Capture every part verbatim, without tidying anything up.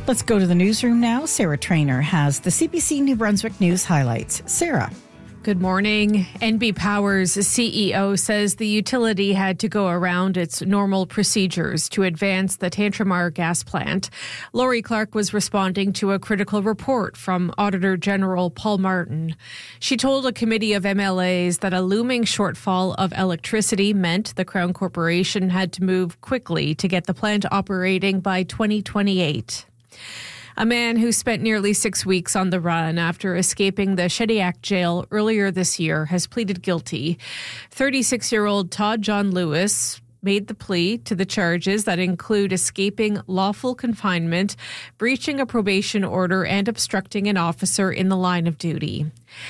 Let's go to the newsroom now. Sarah Trainer has the C B C New Brunswick News highlights. Sarah. Good morning. N B Power's C E O says the utility had to go around its normal procedures to advance the Tantramar gas plant. Laurie Clark was responding to a critical report from Auditor General Paul Martin. She told a committee of M L As that a looming shortfall of electricity meant the Crown Corporation had to move quickly to get the plant operating by twenty twenty-eight. A man who spent nearly six weeks on the run after escaping the Shediac jail earlier this year has pleaded guilty. thirty-six-year-old Todd John Lewis made the plea to the charges that include escaping lawful confinement, breaching a probation order, and obstructing an officer in the line of duty.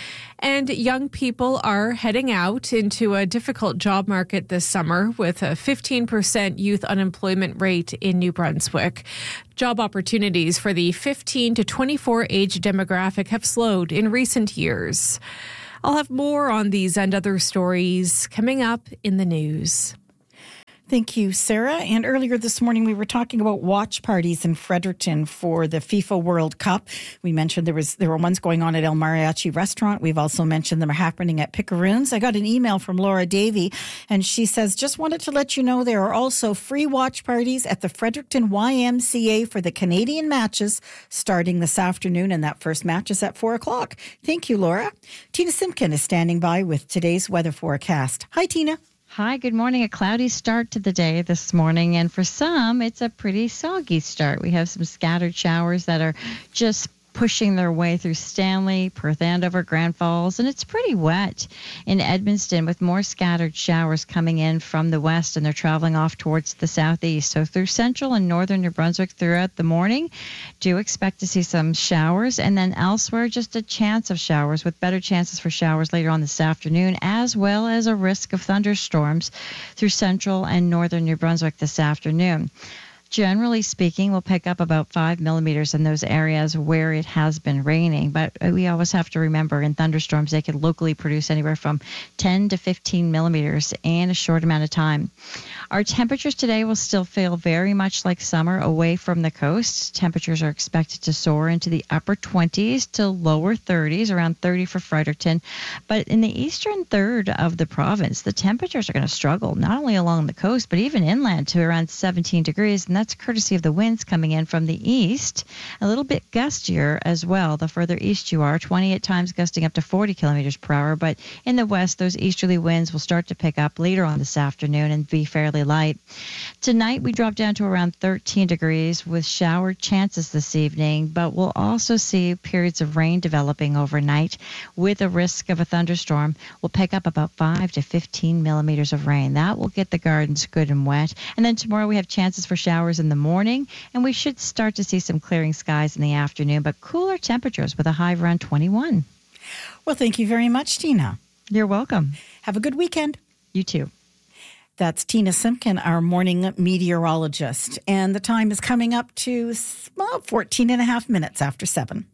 And young people are heading out into a difficult job market this summer with a fifteen percent youth unemployment rate in New Brunswick. Job opportunities for the fifteen to twenty-four age demographic have slowed in recent years. I'll have more on these and other stories coming up in the news. Thank you, Sarah. And earlier this morning, we were talking about watch parties in Fredericton for the FIFA World Cup. We mentioned there was there were ones going on at El Mariachi Restaurant. We've also mentioned them are happening at Picaroons. I got an email from Laura Davey, and she says, just wanted to let you know there are also free watch parties at the Fredericton Y M C A for the Canadian matches starting this afternoon, and that first match is at four o'clock. Thank you, Laura. Tina Simpkin is standing by with today's weather forecast. Hi, Tina. Hi, good morning. A cloudy start to the day this morning, and for some, it's a pretty soggy start. We have some scattered showers that are just pushing their way through Stanley, Perth Andover, Grand Falls, and it's pretty wet in Edmundston with more scattered showers coming in from the west, and they're traveling off towards the southeast. So through central and northern New Brunswick throughout the morning, do expect to see some showers, and then elsewhere just a chance of showers with better chances for showers later on this afternoon, as well as a risk of thunderstorms through central and northern New Brunswick this afternoon. Generally speaking, we'll pick up about five millimeters in those areas where it has been raining. But we always have to remember in thunderstorms, they can locally produce anywhere from ten to fifteen millimeters in a short amount of time. Our temperatures today will still feel very much like summer away from the coast. Temperatures are expected to soar into the upper twenties to lower thirties, around thirty for Fredericton. But in the eastern third of the province, the temperatures are going to struggle, not only along the coast, but even inland to around seventeen degrees. And that's courtesy of the winds coming in from the east, a little bit gustier as well. The further east you are, twenty-eight times gusting up to forty kilometers per hour. But in the west, those easterly winds will start to pick up later on this afternoon and be fairly light. Tonight, we drop down to around thirteen degrees with shower chances this evening, but we'll also see periods of rain developing overnight with a risk of a thunderstorm. We'll pick up about five to fifteen millimeters of rain. That will get the gardens good and wet. And then tomorrow, we have chances for showers in the morning, and we should start to see some clearing skies in the afternoon, but cooler temperatures with a high of around twenty-one. Well, thank you very much, Tina. You're welcome. Have a good weekend. You too. That's Tina Simpkin, our morning meteorologist. And the time is coming up to well, fourteen and a half minutes after seven.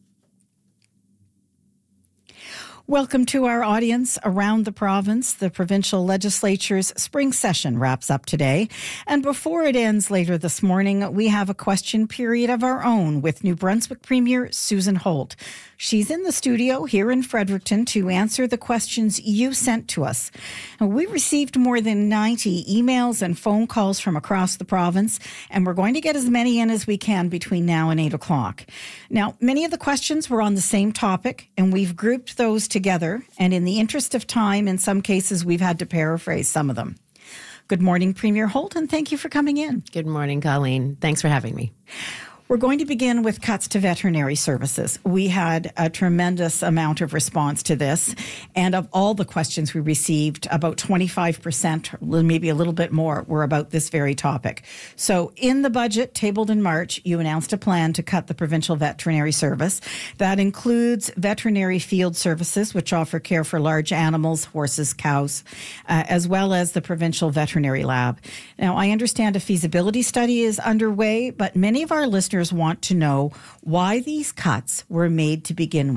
Welcome to our audience around the province. The provincial legislature's spring session wraps up today. And before it ends later this morning, we have a question period of our own with New Brunswick Premier Susan Holt. She's in the studio here in Fredericton to answer the questions you sent to us. We received more than ninety emails and phone calls from across the province, and we're going to get as many in as we can between now and eight o'clock. Now, many of the questions were on the same topic, and we've grouped those together, and in the interest of time, in some cases, we've had to paraphrase some of them. Good morning, Premier Holt, and thank you for coming in. Good morning, Colleen. Thanks for having me. We're going to begin with cuts to veterinary services. We had a tremendous amount of response to this, and of all the questions we received, about twenty-five percent, maybe a little bit more, were about this very topic. So in the budget tabled in March, you announced a plan to cut the provincial veterinary service. That includes veterinary field services, which offer care for large animals, horses, cows, uh, as well as the provincial veterinary lab. Now, I understand a feasibility study is underway, but many of our listeners want to know why these cuts were made to begin with.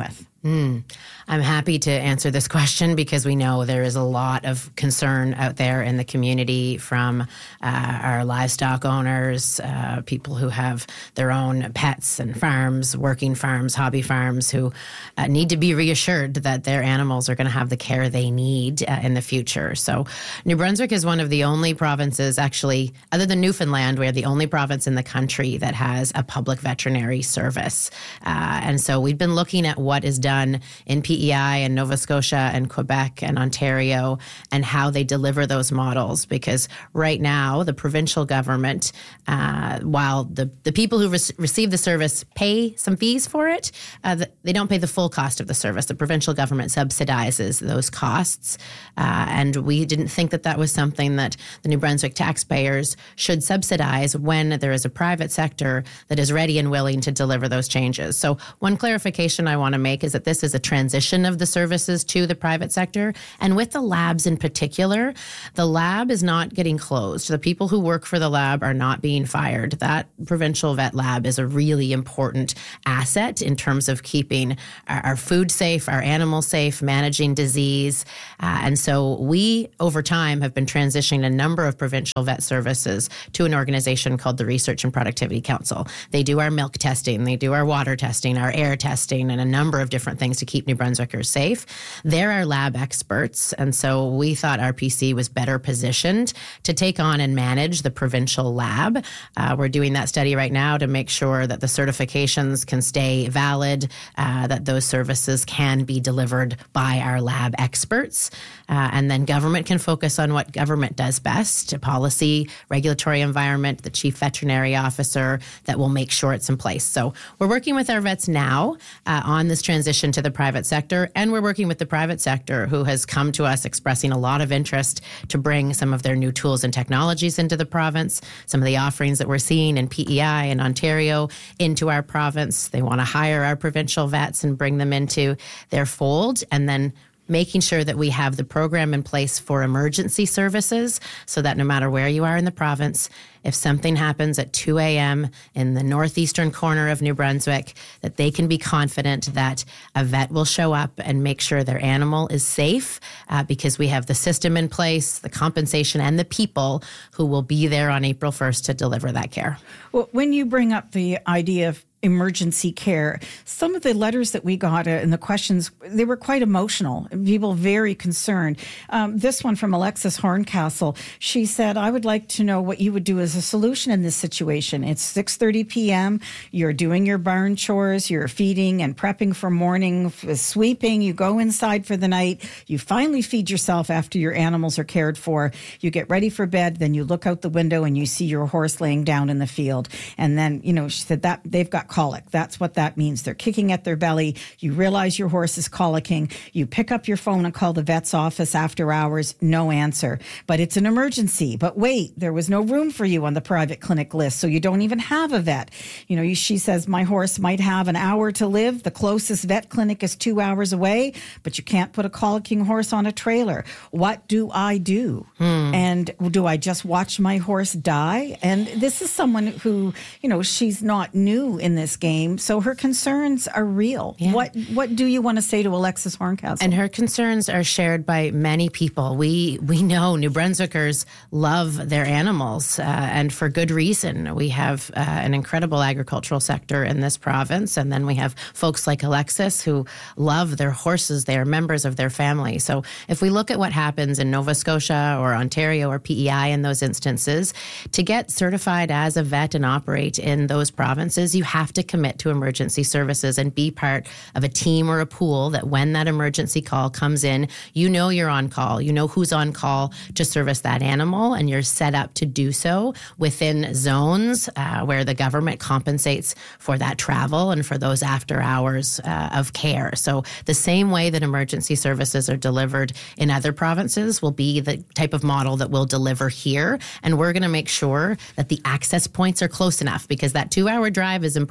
Mm. I'm happy to answer this question because we know there is a lot of concern out there in the community from uh, our livestock owners, uh, people who have their own pets and farms, working farms, hobby farms, who uh, need to be reassured that their animals are going to have the care they need uh, in the future. So New Brunswick is one of the only provinces, actually, other than Newfoundland, we're the only province in the country that has a public veterinary service. Uh, and so we've been looking at what is done in P E I and Nova Scotia and Quebec and Ontario and how they deliver those models. Because right now, the provincial government, uh, while the, the people who re- receive the service pay some fees for it, uh, the, they don't pay the full cost of the service. The provincial government subsidizes those costs. Uh, and we didn't think that that was something that the New Brunswick taxpayers should subsidize when there is a private sector that is ready and willing to deliver those changes. So one clarification I want to make is that this is a transition of the services to the private sector. And with the labs in particular, the lab is not getting closed. The people who work for the lab are not being fired. That provincial vet lab is a really important asset in terms of keeping our, our food safe, our animals safe, managing disease. Uh, and so we, over time, have been transitioning a number of provincial vet services to an organization called the Research and Productivity Council. They do our milk testing, they do our water testing, our air testing, and a number of different things to keep New Brunswickers safe. They're our lab experts, and so we thought R P C was better positioned to take on and manage the provincial lab. Uh, we're doing that study right now to make sure that the certifications can stay valid, uh, that those services can be delivered by our lab experts, uh, and then government can focus on what government does best, policy, regulatory environment, the chief veterinary officer that will make sure it's in place. So we're working with our vets now uh, on this transition to the private sector, and we're working with the private sector who has come to us expressing a lot of interest to bring some of their new tools and technologies into the province, some of the offerings that we're seeing in P E I and Ontario into our province. They want to hire our provincial vets and bring them into their fold, and then making sure that we have the program in place for emergency services so that no matter where you are in the province, if something happens at two a.m. in the northeastern corner of New Brunswick, that they can be confident that a vet will show up and make sure their animal is safe uh, because we have the system in place, the compensation, and the people who will be there on April first to deliver that care. Well, when you bring up the idea of emergency care, some of the letters that we got uh, and the questions, they were quite emotional. People very concerned. Um, this one from Alexis Horncastle, she said, I would like to know what you would do as a solution in this situation. It's six thirty p.m. You're doing your barn chores, you're feeding and prepping for morning, sweeping, you go inside for the night, you finally feed yourself after your animals are cared for, you get ready for bed, then you look out the window and you see your horse laying down in the field. And then, you know, she said that they've got colic. That's what that means. They're kicking at their belly. You realize your horse is colicking. You pick up your phone and call the vet's office after hours. No answer. But it's an emergency. But wait, there was no room for you on the private clinic list, so you don't even have a vet. You know, she says, my horse might have an hour to live. The closest vet clinic is two hours away, but you can't put a colicking horse on a trailer. What do I do? Hmm. And do I just watch my horse die? And this is someone who, you know, she's not new in this game, so her concerns are real. Yeah. What what do you want to say to Alexis Horncastle? And her concerns are shared by many people. We we know New Brunswickers love their animals, uh, and for good reason. We have uh, an incredible agricultural sector in this province, and then we have folks like Alexis who love their horses. They are members of their family. So if we look at what happens in Nova Scotia or Ontario or P E I in those instances, to get certified as a vet and operate in those provinces, you have to commit to emergency services and be part of a team or a pool that when that emergency call comes in, you know you're on call. You know who's on call to service that animal, and you're set up to do so within zones uh, where the government compensates for that travel and for those after hours uh, of care. So the same way that emergency services are delivered in other provinces will be the type of model that we'll deliver here. And we're going to make sure that the access points are close enough, because that two-hour drive is important.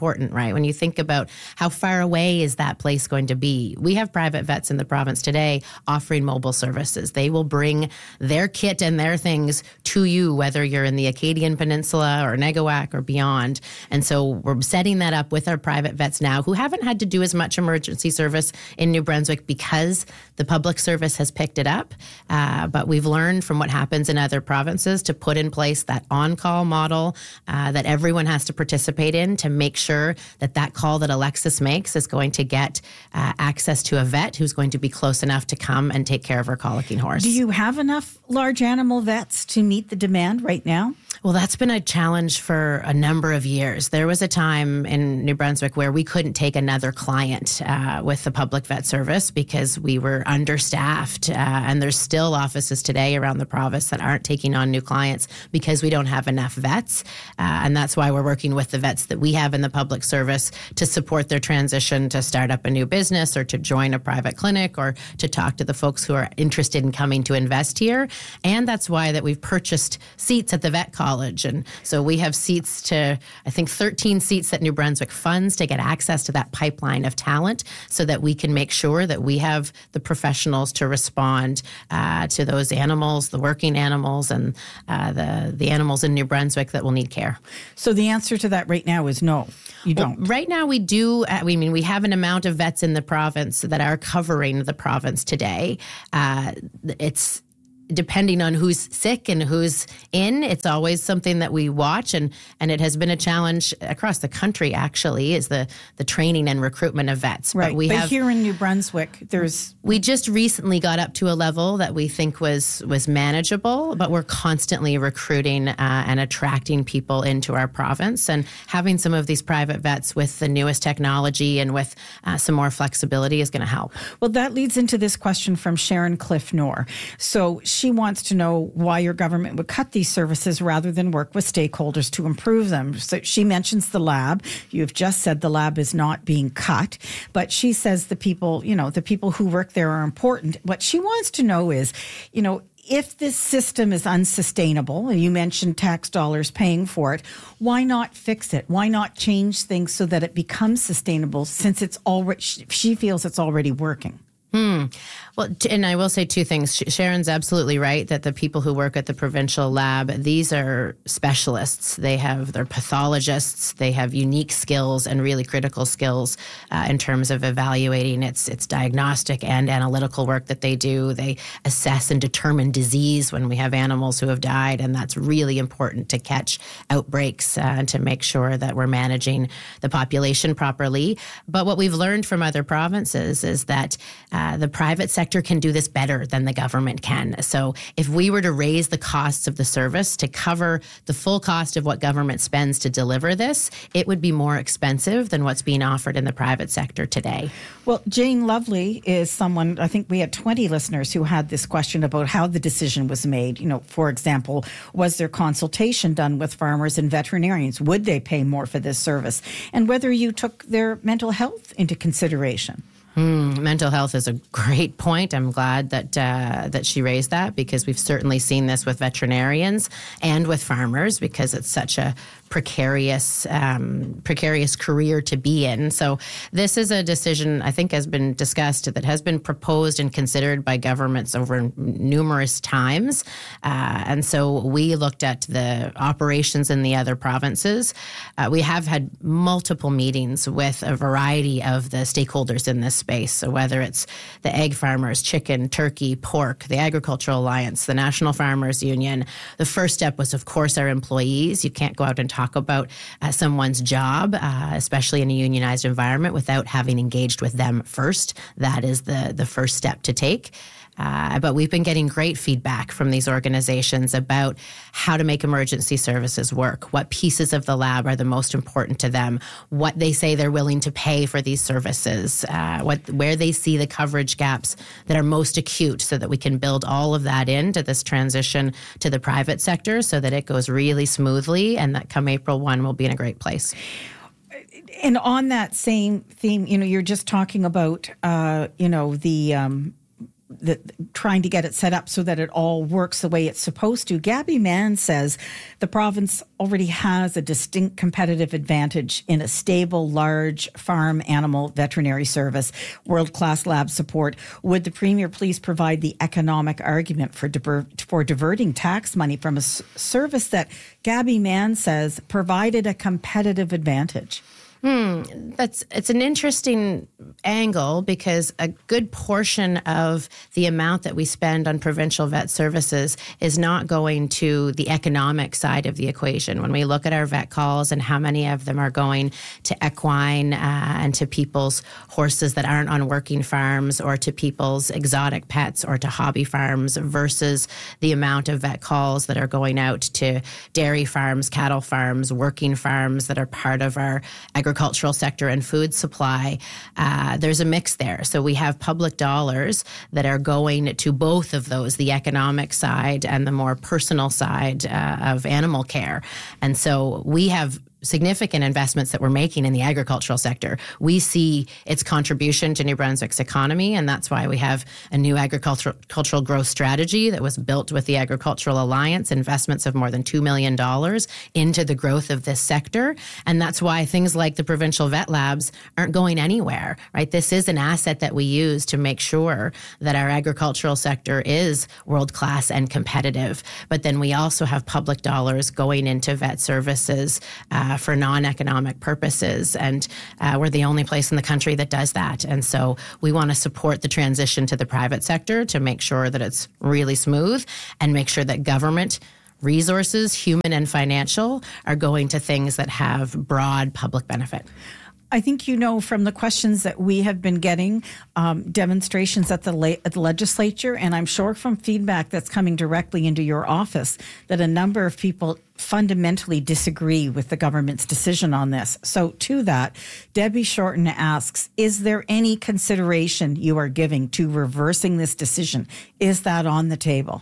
important, right? When you think about how far away is that place going to be? We have private vets in the province today offering mobile services. They will bring their kit and their things to you, whether you're in the Acadian Peninsula or Neguac or beyond. And so we're setting that up with our private vets now who haven't had to do as much emergency service in New Brunswick because the public service has picked it up. Uh, but we've learned from what happens in other provinces to put in place that on-call model uh, that everyone has to participate in to make sure that that call that Alexis makes is going to get uh, access to a vet who's going to be close enough to come and take care of her colicking horse. Do you have enough large animal vets to meet the demand right now? Well, that's been a challenge for a number of years. There was a time in New Brunswick where we couldn't take another client uh, with the public vet service because we were understaffed. Uh, and there's still offices today around the province that aren't taking on new clients because we don't have enough vets. Uh, and that's why we're working with the vets that we have in the public service to support their transition to start up a new business or to join a private clinic or to talk to the folks who are interested in coming to invest here. And that's why that we've purchased seats at the vet college. And so we have seats to, I think, thirteen seats that New Brunswick funds to get access to that pipeline of talent so that we can make sure that we have the professionals to respond uh, to those animals, the working animals, and uh, the, the animals in New Brunswick that will need care. So the answer to that right now is no, you don't. Well, right now we do, uh, we mean we have an amount of vets in the province that are covering the province today. Uh, it's depending on who's sick and who's in, it's always something that we watch, and and it has been a challenge across the country, actually, is the the training and recruitment of vets. Right, but, we but have, here in New Brunswick, there's... We just recently got up to a level that we think was was manageable, but we're constantly recruiting uh, and attracting people into our province, and having some of these private vets with the newest technology and with uh, some more flexibility is going to help. Well, that leads into this question from Sharon Cliff-Nor. So she wants to know why your government would cut these services rather than work with stakeholders to improve them. So she mentions the lab. You've just said the lab is not being cut, but she says the people, you know, the people who work there are important. What she wants to know is, you know, if this system is unsustainable, and you mentioned tax dollars paying for it, why not fix it? Why not change things so that it becomes sustainable, since it's already, she feels it's already working? Hmm. Well, and I will say two things. Sharon's absolutely right that the people who work at the provincial lab, these are specialists. They have, they're pathologists. They have unique skills and really critical skills uh, in terms of evaluating its its diagnostic and analytical work that they do. They assess and determine disease when we have animals who have died, and that's really important to catch outbreaks uh, and to make sure that we're managing the population properly. But what we've learned from other provinces is that uh, the private sector sector can do this better than the government can. So if we were to raise the costs of the service to cover the full cost of what government spends to deliver this, it would be more expensive than what's being offered in the private sector today. Well, Jane Lovely is someone, I think we had twenty listeners who had this question about how the decision was made. You know, for example, was there consultation done with farmers and veterinarians? Would they pay more for this service? And whether you took their mental health into consideration. Mm, mental health is a great point. I'm glad that uh, that she raised that, because we've certainly seen this with veterinarians and with farmers, because it's such a precarious um, precarious career to be in. So this is a decision I think has been discussed, that has been proposed and considered by governments over numerous times. Uh, and so we looked at the operations in the other provinces. Uh, we have had multiple meetings with a variety of the stakeholders in this space. So whether it's the egg farmers, chicken, turkey, pork, the Agricultural Alliance, the National Farmers Union. The first step was, of course, our employees. You can't go out and talk about uh, someone's job, uh, especially in a unionized environment, without having engaged with them first. That is the, the first step to take. Uh, but we've been getting great feedback from these organizations about how to make emergency services work, what pieces of the lab are the most important to them, what they say they're willing to pay for these services, uh, what where they see the coverage gaps that are most acute, so that we can build all of that into this transition to the private sector so that it goes really smoothly, and that come April first we'll be in a great place. And on that same theme, you know, you're just talking about, uh, you know, the... Um, the, trying to get it set up so that it all works the way it's supposed to. Gabby Mann says the province already has a distinct competitive advantage in a stable, large farm animal veterinary service, world-class lab support. Would the Premier please provide the economic argument for diver- for diverting tax money from a s- service that Gabby Mann says provided a competitive advantage? Hmm, that's it's an interesting angle because a good portion of the amount that we spend on provincial vet services is not going to the economic side of the equation. When we look at our vet calls and how many of them are going to equine uh, and to people's horses that aren't on working farms or to people's exotic pets or to hobby farms versus the amount of vet calls that are going out to dairy farms, cattle farms, working farms that are part of our agriculture agricultural sector and food supply, uh, there's a mix there. So we have public dollars that are going to both of those, the economic side and the more personal side uh, of animal care. And so we have significant investments that we're making in the agricultural sector. We see its contribution to New Brunswick's economy, and that's why we have a new agricultural cultural growth strategy that was built with the Agricultural Alliance, investments of more than two million dollars into the growth of this sector. And that's why things like the provincial vet labs aren't going anywhere, right? This is an asset that we use to make sure that our agricultural sector is world-class and competitive. But then we also have public dollars going into vet services uh, for non-economic purposes. And uh, we're the only place in the country that does that. And so we want to support the transition to the private sector to make sure that it's really smooth and make sure that government resources, human and financial, are going to things that have broad public benefit. I think you know from the questions that we have been getting, um, demonstrations at the, la- at the legislature, and I'm sure from feedback that's coming directly into your office, that a number of people fundamentally disagree with the government's decision on this. So to that, Debbie Shorten asks, is there any consideration you are giving to reversing this decision? Is that on the table?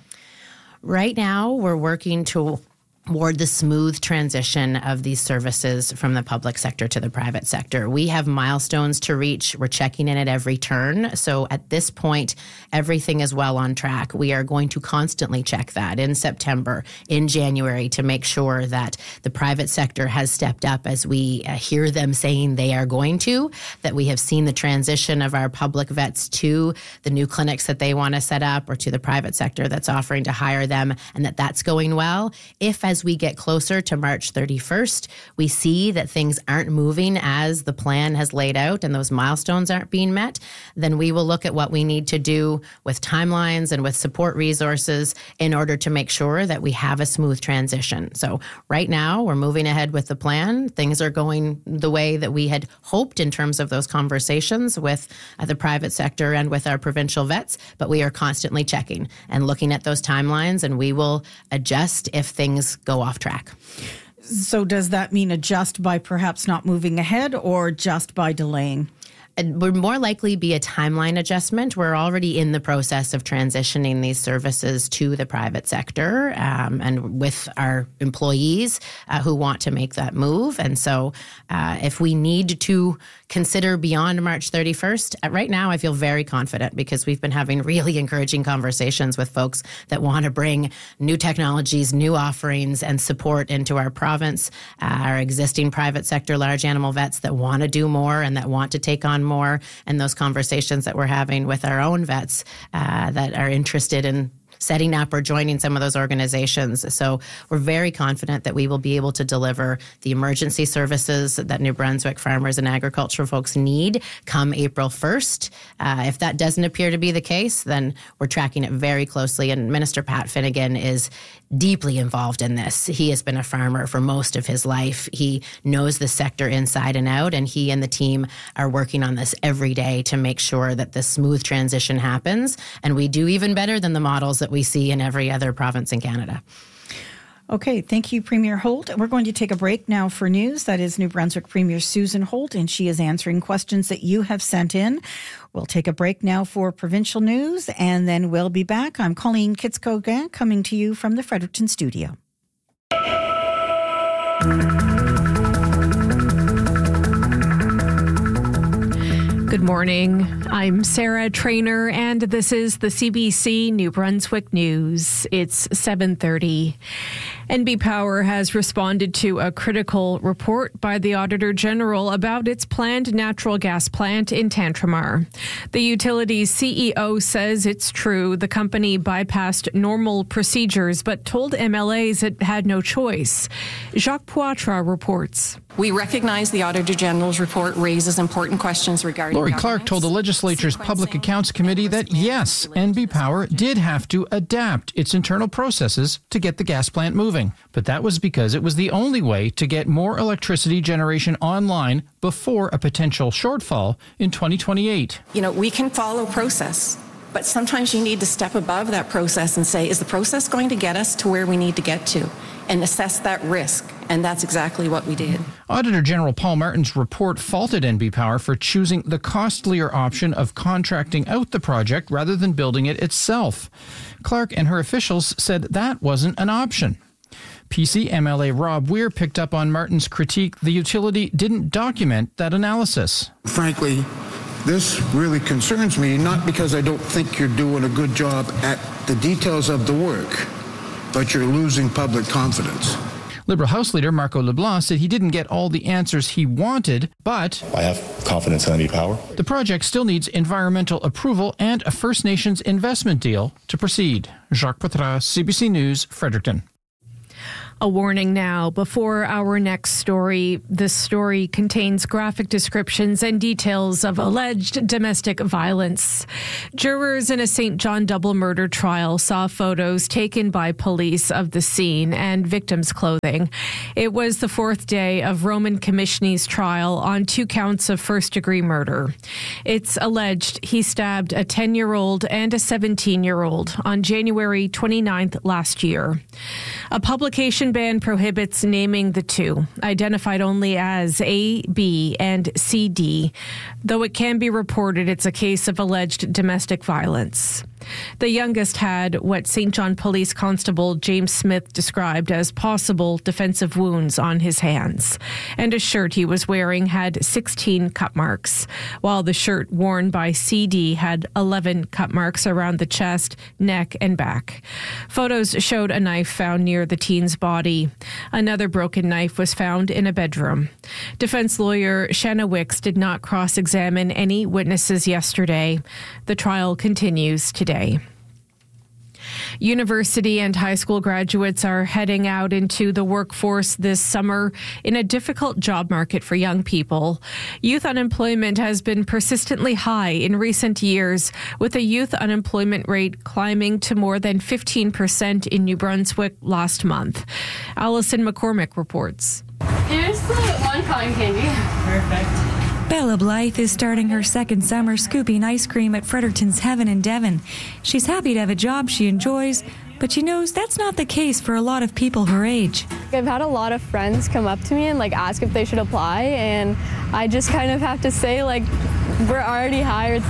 Right now, we're working to toward the smooth transition of these services from the public sector to the private sector. We have milestones to reach. We're checking in at every turn. So at this point, everything is well on track. We are going to constantly check that in September, in January, to make sure that the private sector has stepped up as we uh, hear them saying they are going to, that we have seen the transition of our public vets to the new clinics that they want to set up or to the private sector that's offering to hire them, and that that's going well. If as we get closer to March thirty-first, we see that things aren't moving as the plan has laid out and those milestones aren't being met, then we will look at what we need to do with timelines and with support resources in order to make sure that we have a smooth transition. So right now, we're moving ahead with the plan. Things are going the way that we had hoped in terms of those conversations with uh, the private sector and with our provincial vets, but we are constantly checking and looking at those timelines, and we will adjust if things go off track. So does that mean adjust by perhaps not moving ahead or just by delaying? It would more likely be a timeline adjustment. We're already in the process of transitioning these services to the private sector um, and with our employees uh, who want to make that move. And so uh, if we need to consider beyond March thirty-first, uh, right now I feel very confident because we've been having really encouraging conversations with folks that want to bring new technologies, new offerings, and support into our province, uh, our existing private sector large animal vets that want to do more and that want to take on more, and those conversations that we're having with our own vets uh, that are interested in setting up or joining some of those organizations. So we're very confident that we will be able to deliver the emergency services that New Brunswick farmers and agricultural folks need come April first. Uh, if that doesn't appear to be the case, then we're tracking it very closely. And Minister Pat Finnegan is deeply involved in this. He has been a farmer for most of his life. He knows the sector inside and out, and he and the team are working on this every day to make sure that the smooth transition happens. And we do even better than the models that we see in every other province in Canada. Okay, thank you, Premier Holt. We're going to take a break now for news. That is New Brunswick Premier Susan Holt, and she is answering questions that you have sent in. We'll take a break now for provincial news, and then we'll be back. I'm Colleen Kitsko-Grant, coming to you from the Fredericton studio. Good morning. I'm Sarah Trainer, and this is the C B C New Brunswick News. It's seven thirty. N B Power has responded to a critical report by the Auditor General about its planned natural gas plant in Tantramar. The utility's C E O says it's true the company bypassed normal procedures but told M L As it had no choice. Jacques Poitras reports. We recognize the Auditor General's report raises important questions regarding Lori Clark told the legislature's Public Accounts Committee that, yes, N B Power did have to adapt its internal processes to get the gas plant moving. But that was because it was the only way to get more electricity generation online before a potential shortfall in twenty twenty-eight. You know, we can follow process, but sometimes you need to step above that process and say, is the process going to get us to where we need to get to? And assess that risk. And that's exactly what we did. Auditor General Paul Martin's report faulted N B Power for choosing the costlier option of contracting out the project rather than building it itself. Clark and her officials said that wasn't an option. P C M L A Rob Weir picked up on Martin's critique the utility didn't document that analysis. Frankly, this really concerns me, not because I don't think you're doing a good job at the details of the work, but you're losing public confidence. Liberal House Leader Marco LeBlanc said he didn't get all the answers he wanted, but I have confidence in N B Power. The project still needs environmental approval and a First Nations investment deal to proceed. Jacques Poitras, C B C News, Fredericton. A warning now before our next story. This story contains graphic descriptions and details of alleged domestic violence. Jurors in a Saint John double murder trial saw photos taken by police of the scene and victims' clothing. It was the fourth day of Roman Komishny's trial on two counts of first-degree murder. It's alleged he stabbed a ten-year-old and a seventeen-year-old on January twenty-ninth last year. A publication ban prohibits naming the two, identified only as A, B, and C D, though it can be reported it's a case of alleged domestic violence. The youngest had what Saint John Police Constable James Smith described as possible defensive wounds on his hands, and a shirt he was wearing had sixteen cut marks, while the shirt worn by C D had eleven cut marks around the chest, neck, and back. Photos showed a knife found near the teen's body. Another broken knife was found in a bedroom. Defense lawyer Shanna Wicks did not cross-examine any witnesses yesterday. The trial continues today. University and high school graduates are heading out into the workforce this summer in a difficult job market for young people. Youth unemployment has been persistently high in recent years, with the youth unemployment rate climbing to more than fifteen percent in New Brunswick last month. Alison McCormick reports. Here's the one cotton candy. Perfect. Bella Blythe is starting her second summer scooping ice cream at Fredericton's Heaven in Devon. She's happy to have a job she enjoys, but she knows that's not the case for a lot of people her age. I've had a lot of friends come up to me and like ask if they should apply, and I just kind of have to say like, we're already hired.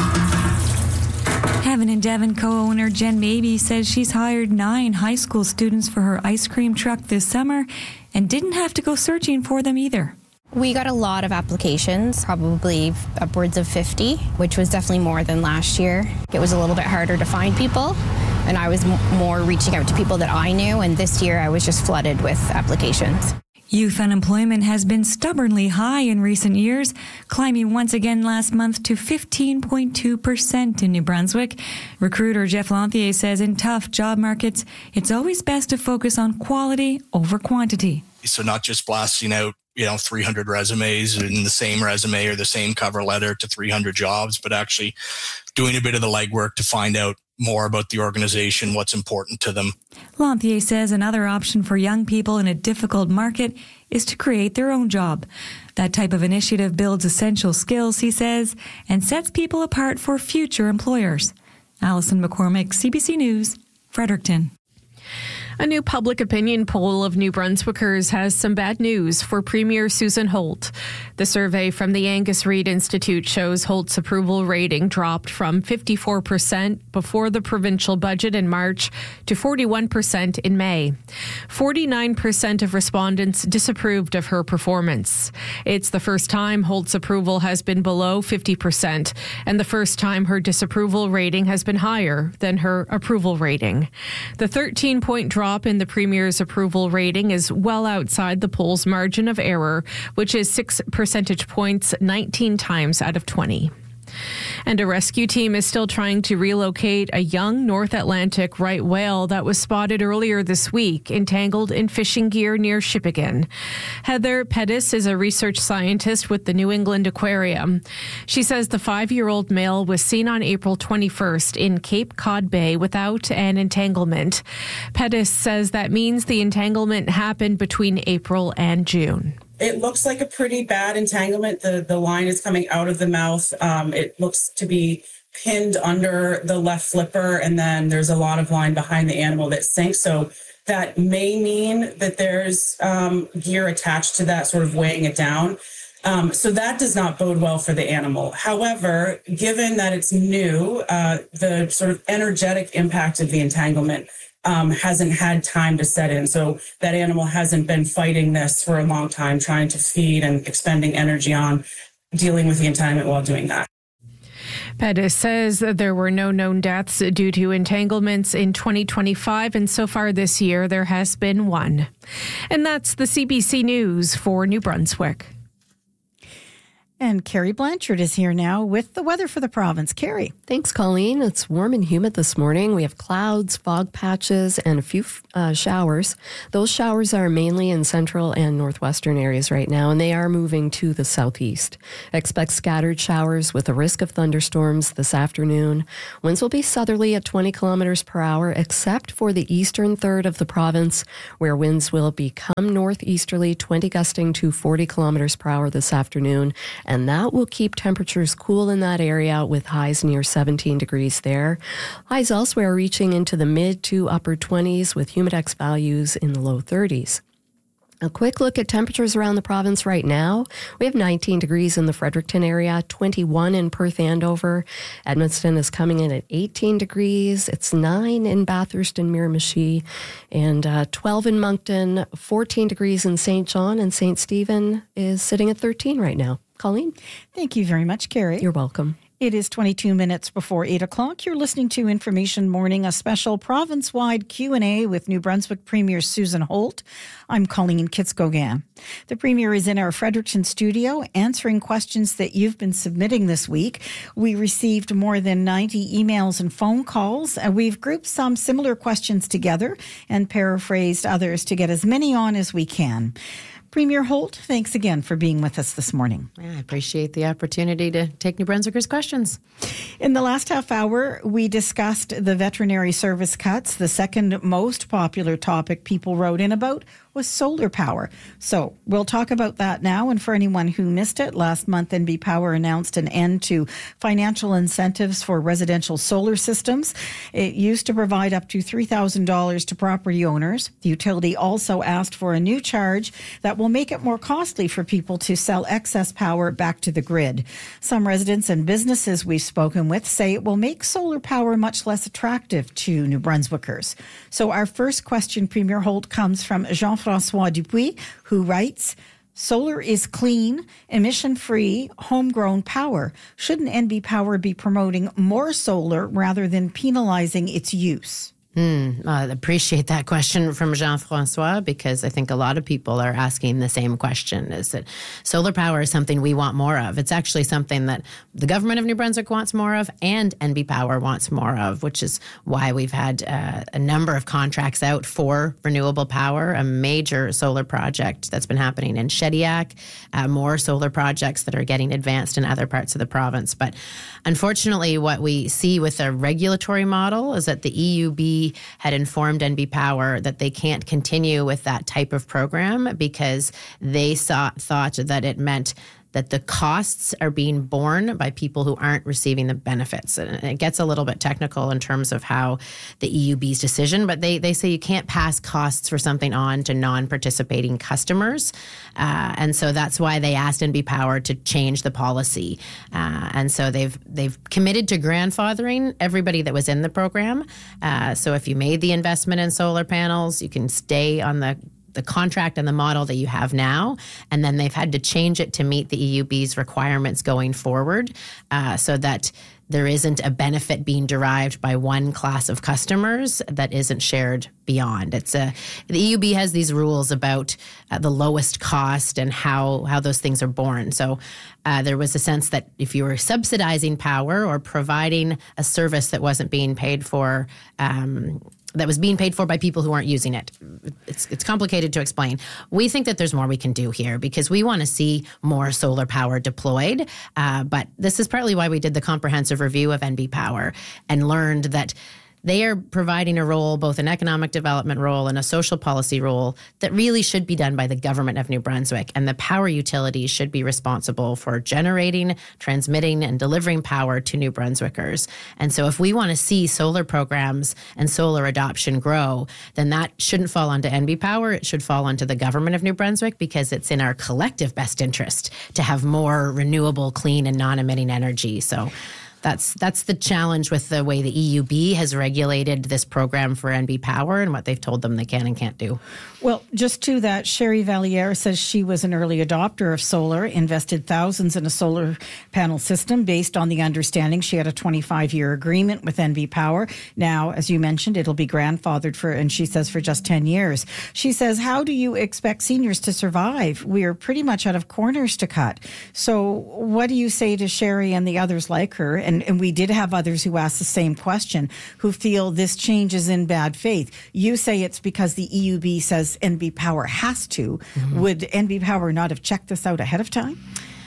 Heaven in Devon co-owner Jen Mabey says she's hired nine high school students for her ice cream truck this summer and didn't have to go searching for them either. We got a lot of applications, probably upwards of fifty, which was definitely more than last year. It was a little bit harder to find people, and I was m- more reaching out to people that I knew, and this year I was just flooded with applications. Youth unemployment has been stubbornly high in recent years, climbing once again last month to fifteen point two percent in New Brunswick. Recruiter Jeff Lanthier says in tough job markets, it's always best to focus on quality over quantity. So not just blasting out, you know, three hundred resumes in the same resume or the same cover letter to three hundred jobs, but actually doing a bit of the legwork to find out more about the organization, what's important to them. Lanthier says another option for young people in a difficult market is to create their own job. That type of initiative builds essential skills, he says, and sets people apart for future employers. Alison McCormick, C B C News, Fredericton. A new public opinion poll of New Brunswickers has some bad news for Premier Susan Holt. The survey from the Angus Reid Institute shows Holt's approval rating dropped from fifty-four percent before the provincial budget in March to forty-one percent in May. forty-nine percent of respondents disapproved of her performance. It's the first time Holt's approval has been below fifty percent, and the first time her disapproval rating has been higher than her approval rating. The thirteen-point drop in the Premier's approval rating is well outside the poll's margin of error, which is six percentage points, nineteen times out of twenty. And a rescue team is still trying to relocate a young North Atlantic right whale that was spotted earlier this week, entangled in fishing gear near Shippagan. Heather Pettis is a research scientist with the New England Aquarium. She says the five-year-old male was seen on April twenty-first in Cape Cod Bay without an entanglement. Pettis says that means the entanglement happened between April and June. It looks like a pretty bad entanglement. The the line is coming out of the mouth. Um, it looks to be pinned under the left flipper, and then there's a lot of line behind the animal that sinks. So that may mean that there's um, gear attached to that, sort of weighing it down. Um, so that does not bode well for the animal. However, given that it's new, uh, the sort of energetic impact of the entanglement Um, hasn't had time to set in. So that animal hasn't been fighting this for a long time, trying to feed and expending energy on dealing with the entanglement while doing that. Pettis says that there were no known deaths due to entanglements in twenty twenty-five, and so far this year there has been one. And that's the C B C News for New Brunswick. And Carrie Blanchard is here now with the weather for the province. Carrie. Thanks, Colleen. It's warm and humid this morning. We have clouds, fog patches, and a few uh, showers. Those showers are mainly in central and northwestern areas right now, and they are moving to the southeast. Expect scattered showers with a risk of thunderstorms this afternoon. Winds will be southerly at twenty kilometers per hour, except for the eastern third of the province, where winds will become northeasterly, twenty gusting to forty kilometers per hour this afternoon. And that will keep temperatures cool in that area with highs near seventeen degrees there. Highs elsewhere reaching into the mid to upper twenties with humidex values in the low thirties. A quick look at temperatures around the province right now. We have nineteen degrees in the Fredericton area, twenty-one in Perth Andover. Edmundston is coming in at eighteen degrees. It's nine in Bathurst and Miramichi, and uh, twelve in Moncton, fourteen degrees in Saint John, and Saint Stephen is sitting at thirteen right now. Colleen? Thank you very much, Carrie. You're welcome. It is twenty-two minutes before eight o'clock. You're listening to Information Morning, a special province-wide Q and A with New Brunswick Premier Susan Holt. I'm Colleen Kitz-Gogan. The Premier is in our Fredericton studio answering questions that you've been submitting this week. We received more than ninety emails and phone calls, and we've grouped some similar questions together and paraphrased others to get as many on as we can. Premier Holt, thanks again for being with us this morning. I appreciate the opportunity to take New Brunswickers' questions. In the last half hour, we discussed the veterinary service cuts. The second most popular topic people wrote in about was solar power. So we'll talk about that now. And for anyone who missed it, last month N B Power announced an end to financial incentives for residential solar systems. It used to provide up to three thousand dollars to property owners. The utility also asked for a new charge that will make it more costly for people to sell excess power back to the grid. Some residents and businesses we've spoken with say it will make solar power much less attractive to New Brunswickers. So our first question, Premier Holt, comes from Jean-François Dupuis, who writes, solar is clean, emission-free, homegrown power. Shouldn't N B Power be promoting more solar rather than penalizing its use? Hmm, I appreciate that question from Jean-Francois, because I think a lot of people are asking the same question. Is that solar power is something we want more of? It's actually something that the government of New Brunswick wants more of and N B Power wants more of, which is why we've had uh, a number of contracts out for renewable power, a major solar project that's been happening in Shediac, uh, more solar projects that are getting advanced in other parts of the province. But unfortunately, what we see with the regulatory model is that the E U B had informed N B Power that they can't continue with that type of program because they saw, thought that it meant that the costs are being borne by people who aren't receiving the benefits. And it gets a little bit technical in terms of how the E U B's decision, but they, they say you can't pass costs for something on to non-participating customers. Uh, and so that's why they asked N B Power to change the policy. Uh, and so they've they've committed to grandfathering everybody that was in the program. Uh, so if you made the investment in solar panels, you can stay on the the contract and the model that you have now, and then they've had to change it to meet the E U B's requirements going forward, uh, so that there isn't a benefit being derived by one class of customers that isn't shared beyond. It's a the E U B has these rules about uh, the lowest cost and how how those things are born. So uh, there was a sense that if you were subsidizing power or providing a service that wasn't being paid for, um, that was being paid for by people who aren't using it. It's it's complicated to explain. We think that there's more we can do here because we want to see more solar power deployed. Uh, but this is partly why we did the comprehensive review of N B Power and learned that they are providing a role, both an economic development role and a social policy role, that really should be done by the government of New Brunswick. And the power utilities should be responsible for generating, transmitting, and delivering power to New Brunswickers. And so if we want to see solar programs and solar adoption grow, then that shouldn't fall onto N B Power. It should fall onto the government of New Brunswick because it's in our collective best interest to have more renewable, clean, and non-emitting energy. So That's that's the challenge with the way the E U B has regulated this program for N B Power and what they've told them they can and can't do. Well, just to that, Sherry Valliere says she was an early adopter of solar, invested thousands in a solar panel system based on the understanding she had a twenty-five-year agreement with N B Power. Now, as you mentioned, it'll be grandfathered for, and she says, for just ten years. She says, how do you expect seniors to survive? We are pretty much out of corners to cut. So what do you say to Sherry and the others like her? And, and we did have others who asked the same question, who feel this change is in bad faith. You say it's because the E U B says N B Power has to. Mm-hmm. Would N B Power not have checked this out ahead of time?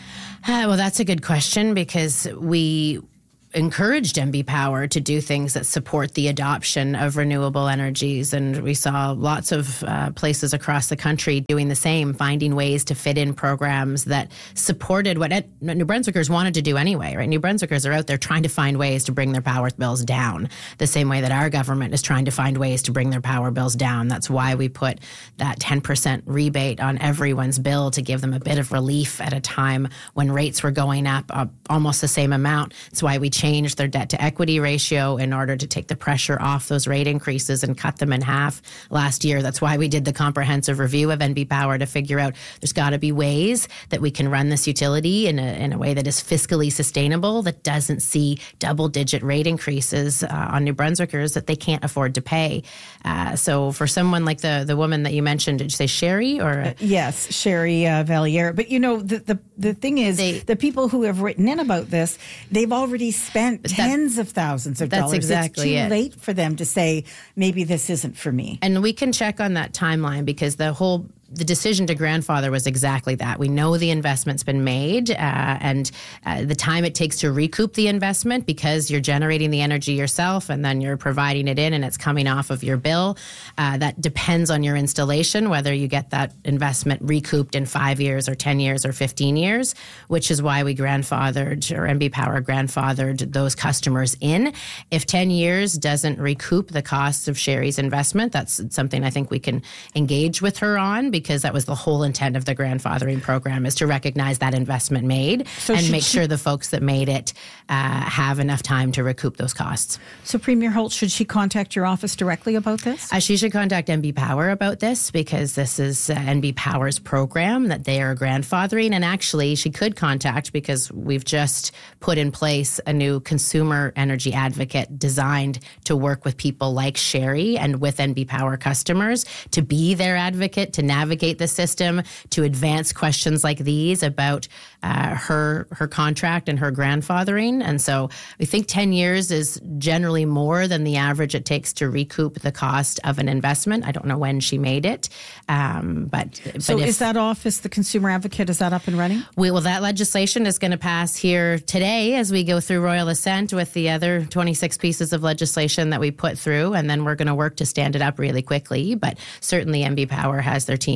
Uh, well, that's a good question because we encouraged N B Power to do things that support the adoption of renewable energies. And we saw lots of uh, places across the country doing the same, finding ways to fit in programs that supported what Ed, New Brunswickers wanted to do anyway, right? New Brunswickers are out there trying to find ways to bring their power bills down, the same way that our government is trying to find ways to bring their power bills down. That's why we put that ten percent rebate on everyone's bill to give them a bit of relief at a time when rates were going up uh, almost the same amount. It's why we changed their debt to equity ratio in order to take the pressure off those rate increases and cut them in half last year. That's why we did the comprehensive review of N B Power to figure out there's got to be ways that we can run this utility in a, in a way that is fiscally sustainable, that doesn't see double digit rate increases uh, on New Brunswickers that they can't afford to pay. Uh, so for someone like the the woman that you mentioned, did you say Sherry or? Uh, yes, Sherry uh, Valliere. But you know, the, the, the thing is, they, the people who have written in about this, they've already spent that, tens of thousands of that's dollars. Exactly it's too it. late for them to say, maybe this isn't for me. And we can check on that timeline because the whole the decision to grandfather was exactly that. We know the investment's been made uh, and uh, the time it takes to recoup the investment because you're generating the energy yourself and then you're providing it in and it's coming off of your bill. Uh, that depends on your installation, whether you get that investment recouped in five years or ten years or fifteen years, which is why we grandfathered, or N B Power grandfathered those customers in. If ten years doesn't recoup the costs of Sherry's investment, that's something I think we can engage with her on, because that was the whole intent of the grandfathering program, is to recognize that investment made so and make she, sure the folks that made it uh, have enough time to recoup those costs. So Premier Holt, should she contact your office directly about this? Uh, she should contact N B Power about this because this is uh, N B Power's program that they are grandfathering. And actually, she could contact because we've just put in place a new consumer energy advocate designed to work with people like Sherry and with N B Power customers to be their advocate, to navigate navigate the system, to advance questions like these about uh, her her contract and her grandfathering. And so we think ten years is generally more than the average it takes to recoup the cost of an investment. I don't know when she made it. Um, but So but if, is that office, the consumer advocate, is that up and running? We, well, that legislation is going to pass here today as we go through Royal Assent with the other twenty-six pieces of legislation that we put through. And then we're going to work to stand it up really quickly. But certainly N B Power has their team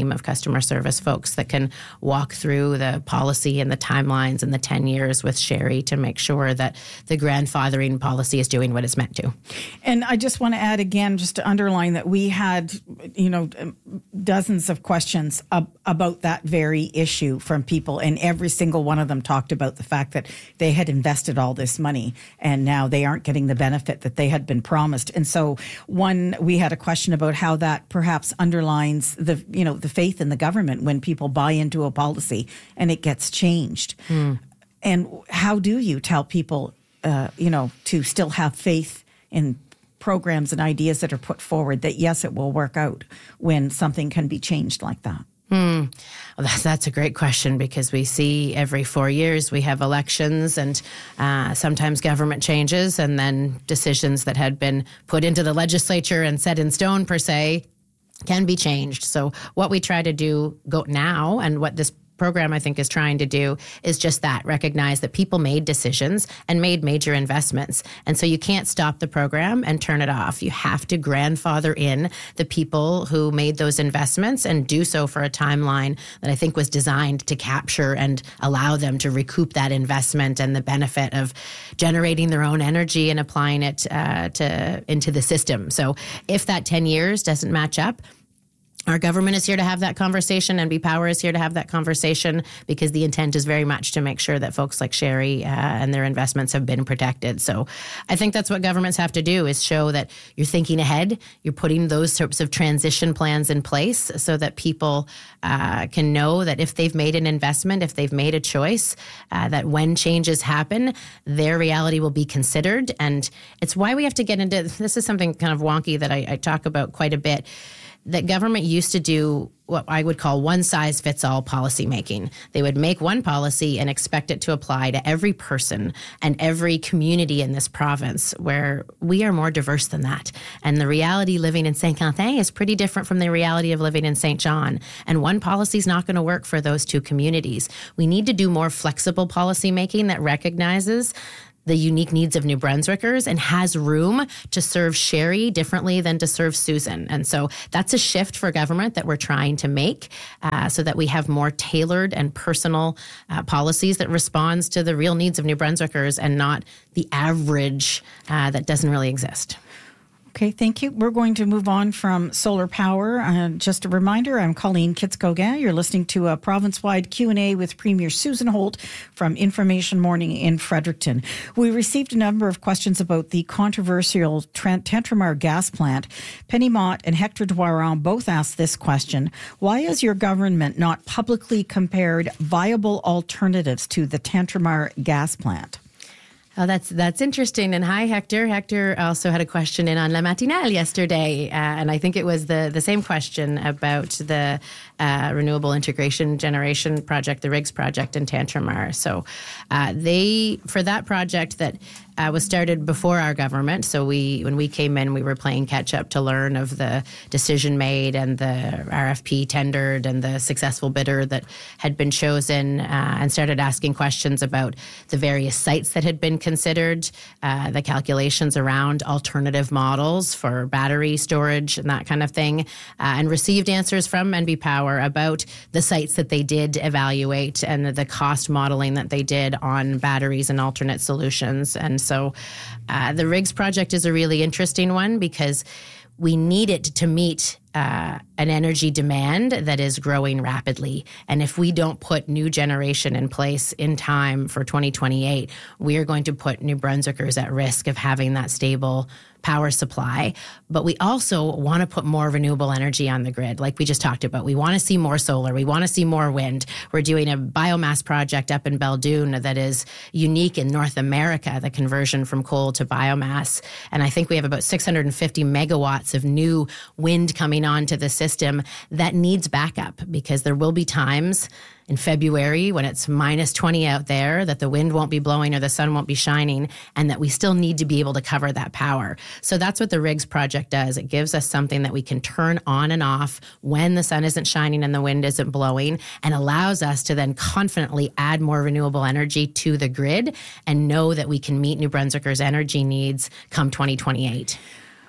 team of customer service folks that can walk through the policy and the timelines and the ten years with Sherry to make sure that the grandfathering policy is doing what it's meant to. And I just want to add again, just to underline that we had, you know, dozens of questions ab- about that very issue from people, and every single one of them talked about the fact that they had invested all this money and now they aren't getting the benefit that they had been promised. And so one, we had a question about how that perhaps underlines the, you know, the faith in the government when people buy into a policy and it gets changed. Mm. And how do you tell people, uh, you know, to still have faith in programs and ideas that are put forward that, yes, it will work out when something can be changed like that? Hmm. Well, that's, that's a great question, because we see every four years we have elections, and uh, sometimes government changes, and then decisions that had been put into the legislature and set in stone per se can be changed. So what we try to do go now, and what this program I think is trying to do, is just that, recognize that people made decisions and made major investments. And so you can't stop the program and turn it off. You have to grandfather in the people who made those investments and do so for a timeline that I think was designed to capture and allow them to recoup that investment and the benefit of generating their own energy and applying it uh, to into the system. So if that ten years doesn't match up, our government is here to have that conversation, and N B Power is here to have that conversation, because the intent is very much to make sure that folks like Sherry uh, and their investments have been protected. So I think that's what governments have to do, is show that you're thinking ahead, you're putting those sorts of transition plans in place so that people uh, can know that if they've made an investment, if they've made a choice, uh, that when changes happen, their reality will be considered. And it's why we have to get into, this is something kind of wonky that I, I talk about quite a bit, that government used to do what I would call one-size-fits-all policy making. They would make one policy and expect it to apply to every person and every community in this province, where we are more diverse than that. And the reality living in Saint-Quentin is pretty different from the reality of living in Saint John. And one policy is not going to work for those two communities. We need to do more flexible policy making that recognizes the unique needs of New Brunswickers and has room to serve Sherry differently than to serve Susan. And so that's a shift for government that we're trying to make uh, so that we have more tailored and personal uh, policies that responds to the real needs of New Brunswickers and not the average uh, that doesn't really exist. Okay, thank you. We're going to move on from solar power. Uh, just a reminder, I'm Colleen Kitts-Gauguin. You're listening to a province-wide Q and A with Premier Susan Holt from Information Morning in Fredericton. We received a number of questions about the controversial Tantramar gas plant. Penny Mott and Hector Dwaran both asked this question: why has your government not publicly compared viable alternatives to the Tantramar gas plant? Oh, that's that's interesting. And hi, Hector. Hector also had a question in on La Matinale yesterday, uh, and I think it was the, the same question about the uh, Renewable Integration Generation Project, the RIGS project in Tantramar. So uh, they, for that project that uh, was started before our government, so we when we came in, we were playing catch up to learn of the decision made and the R F P tendered and the successful bidder that had been chosen, uh, and started asking questions about the various sites that had been considered, uh, the calculations around alternative models for battery storage and that kind of thing, uh, and received answers from N B Power about the sites that they did evaluate and the, the cost modeling that they did on batteries and alternate solutions. And so uh, the RIGS project is a really interesting one, because we need it to meet uh, an energy demand that is growing rapidly. And if we don't put new generation in place in time for twenty twenty-eight, we are going to put New Brunswickers at risk of having that stable power supply. But we also want to put more renewable energy on the grid, like we just talked about. We want to see more solar. We want to see more wind. We're doing a biomass project up in Beldoon that is unique in North America, the conversion from coal to biomass. And I think we have about six hundred fifty megawatts of new wind coming onto the system that needs backup, because there will be times in February when it's minus twenty out there that the wind won't be blowing or the sun won't be shining, and that we still need to be able to cover that power. So that's what the RIGS project does. It gives us something that we can turn on and off when the sun isn't shining and the wind isn't blowing, and allows us to then confidently add more renewable energy to the grid and know that we can meet New Brunswickers' energy needs come twenty twenty-eight.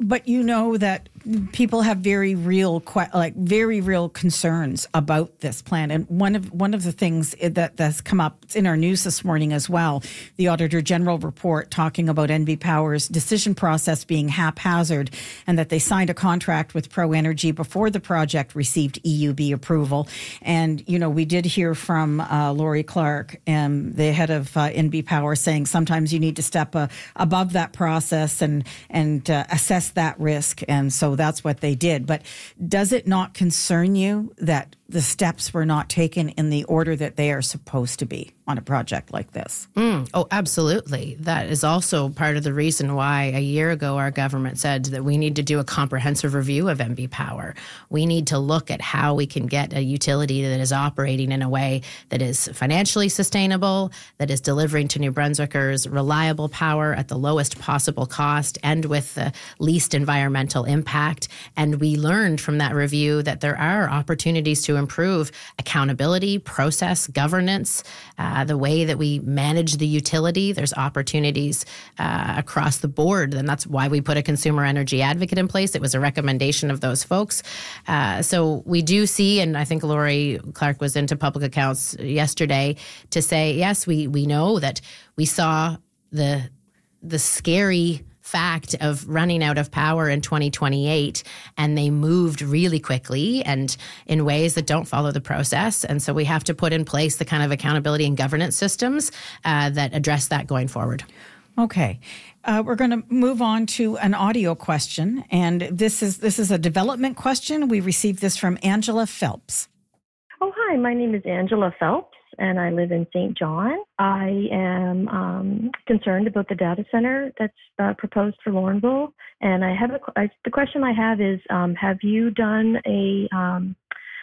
But you know that people have very real, like very real concerns about this plan. And one of one of the things that that's come up in our news this morning as well, the Auditor General report talking about N B Power's decision process being haphazard, and that they signed a contract with Pro Energy before the project received E U B approval. And you know, we did hear from uh, Laurie Clark, um, the head of uh, N B Power, saying sometimes you need to step uh, above that process and and uh, assess that risk. And so that's what they did. But does it not concern you that the steps were not taken in the order that they are supposed to be on a project like this? Mm, oh, absolutely. That is also part of the reason why a year ago our government said that we need to do a comprehensive review of N B Power. We need to look at how we can get a utility that is operating in a way that is financially sustainable, that is delivering to New Brunswickers reliable power at the lowest possible cost and with the least environmental impact. And we learned from that review that there are opportunities to improve accountability, process, governance, uh, the way that we manage the utility. There's opportunities uh, across the board, and that's why we put a consumer energy advocate in place. It was a recommendation of those folks. Uh, so we do see, and I think Laurie Clark was into public accounts yesterday to say, yes, we we know that we saw the the scary fact of running out of power in twenty twenty-eight, and they moved really quickly and in ways that don't follow the process. And so we have to put in place the kind of accountability and governance systems uh, that address that going forward. Okay. Uh, we're going to move on to an audio question. And this is this is a development question. We received this from Angela Phelps. Oh, hi. My name is Angela Phelps, and I live in Saint John. I am um, concerned about the data center that's uh, proposed for Laurinville. And I have a, I, the question I have is, um, have you done a um,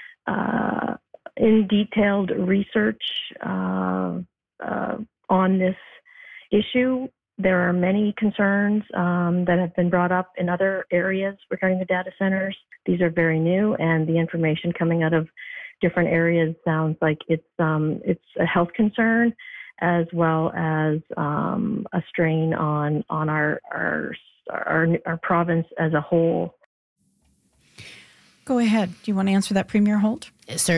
uh, in detailed research uh, uh, on this issue? There are many concerns um, that have been brought up in other areas regarding the data centers. These are very new, and the information coming out of different areas sounds like it's um, it's a health concern as well as um, a strain on on our our, our our province as a whole. Go ahead. Do you want to answer that, Premier Holt? Certainly.